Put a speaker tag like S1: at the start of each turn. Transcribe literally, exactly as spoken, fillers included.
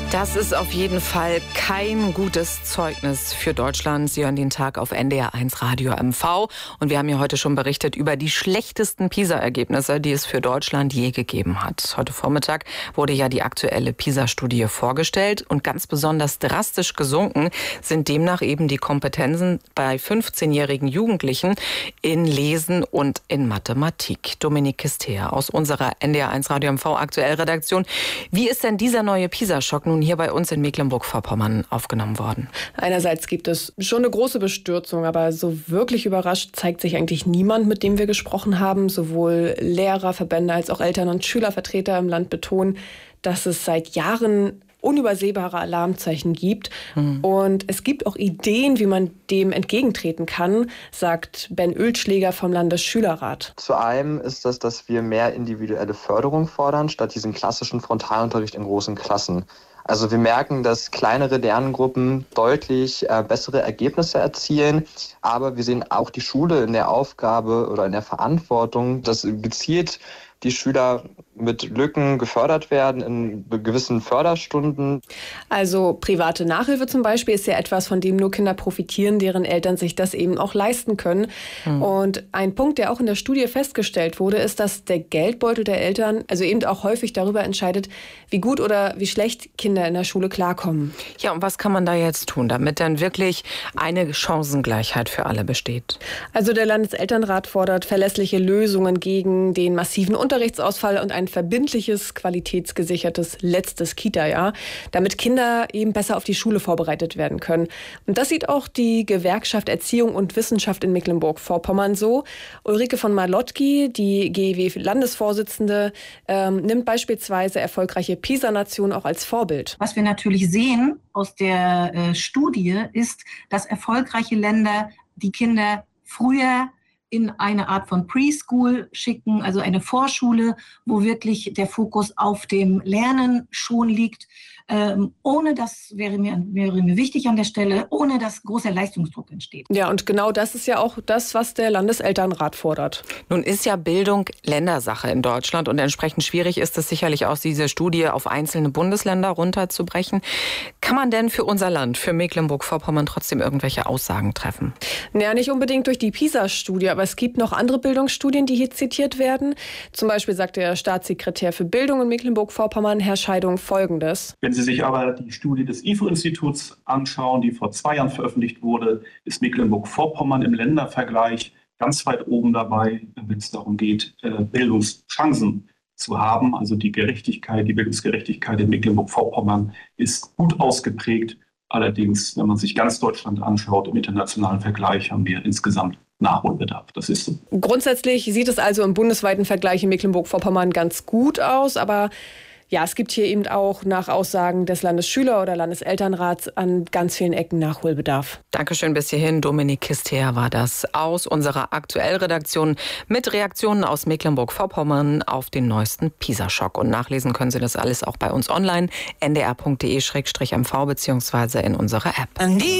S1: Das ist auf jeden Fall kein gutes Zeugnis für Deutschland. Sie hören den Tag auf N D R eins Radio M V. Und wir haben ja heute schon berichtet über die schlechtesten PISA-Ergebnisse, die es für Deutschland je gegeben hat. Heute Vormittag wurde ja die aktuelle PISA-Studie vorgestellt. Und ganz besonders drastisch gesunken sind demnach eben die Kompetenzen bei fünfzehnjährigen Jugendlichen in Lesen und in Mathematik. Dominik Kistea aus unserer N D R eins Radio M V Aktuell-Redaktion. Wie ist denn dieser neue PISA-Schock nun hier bei uns in Mecklenburg-Vorpommern aufgenommen worden?
S2: Einerseits gibt es schon eine große Bestürzung, aber so wirklich überrascht zeigt sich eigentlich niemand, mit dem wir gesprochen haben. Sowohl Lehrer, Verbände als auch Eltern- und Schülervertreter im Land betonen, dass es seit Jahren unübersehbare Alarmzeichen gibt. Mhm. Und es gibt auch Ideen, wie man dem entgegentreten kann, sagt Ben Ölschläger vom Landesschülerrat.
S3: Zu einem ist das, dass wir mehr individuelle Förderung fordern, statt diesen klassischen Frontalunterricht in großen Klassen. Also wir merken, dass kleinere Lerngruppen deutlich äh, bessere Ergebnisse erzielen, aber wir sehen auch die Schule in der Aufgabe oder in der Verantwortung, dass gezielt die Schüler mit Lücken gefördert werden in gewissen Förderstunden.
S2: Also private Nachhilfe zum Beispiel ist ja etwas, von dem nur Kinder profitieren, deren Eltern sich das eben auch leisten können. Mhm. Und ein Punkt, der auch in der Studie festgestellt wurde, ist, dass der Geldbeutel der Eltern also eben auch häufig darüber entscheidet, wie gut oder wie schlecht Kinder in der Schule klarkommen.
S1: Ja, und was kann man da jetzt tun, damit dann wirklich eine Chancengleichheit für alle besteht?
S2: Also der Landeselternrat fordert verlässliche Lösungen gegen den massiven Unterrichtsausfall und ein verbindliches, qualitätsgesichertes letztes Kita-Jahr, damit Kinder eben besser auf die Schule vorbereitet werden können. Und das sieht auch die Gewerkschaft Erziehung und Wissenschaft in Mecklenburg-Vorpommern so. Ulrike von Malotki, die G E W-Landesvorsitzende, ähm, nimmt beispielsweise erfolgreiche PISA-Nationen auch als Vorbild.
S4: Was wir natürlich sehen aus der äh, Studie ist, dass erfolgreiche Länder die Kinder früher in eine Art von Preschool schicken, also eine Vorschule, wo wirklich der Fokus auf dem Lernen schon liegt, ähm, ohne, das wäre mir, wäre mir wichtig an der Stelle, ohne dass großer Leistungsdruck entsteht.
S2: Ja, und genau das ist ja auch das, was der Landeselternrat fordert.
S1: Nun ist ja Bildung Ländersache in Deutschland und entsprechend schwierig ist es sicherlich auch, diese Studie auf einzelne Bundesländer runterzubrechen. Kann man denn für unser Land, für Mecklenburg-Vorpommern trotzdem irgendwelche Aussagen treffen?
S2: Ja, nicht unbedingt durch die PISA-Studie, aber es gibt noch andere Bildungsstudien, die hier zitiert werden. Zum Beispiel sagt der Staatssekretär für Bildung in Mecklenburg-Vorpommern, Herr Scheidung, Folgendes.
S5: Wenn Sie sich aber die Studie des I F O-Instituts anschauen, die vor zwei Jahren veröffentlicht wurde, ist Mecklenburg-Vorpommern im Ländervergleich ganz weit oben dabei, wenn es darum geht, Bildungschancen zu haben. Also die Gerechtigkeit, die Bildungsgerechtigkeit in Mecklenburg-Vorpommern ist gut ausgeprägt. Allerdings, wenn man sich ganz Deutschland anschaut, im internationalen Vergleich haben wir insgesamt Nachholbedarf. Das ist so.
S2: Grundsätzlich sieht es also im bundesweiten Vergleich in Mecklenburg-Vorpommern ganz gut aus, aber ja, es gibt hier eben auch nach Aussagen des Landesschüler- oder Landeselternrats an ganz vielen Ecken Nachholbedarf.
S1: Dankeschön bis hierhin. Dominik Kistea war das aus unserer Aktuell-Redaktion mit Reaktionen aus Mecklenburg-Vorpommern auf den neuesten PISA-Schock. Und nachlesen können Sie das alles auch bei uns online, n d r punkt d e slash m v beziehungsweise in unserer App.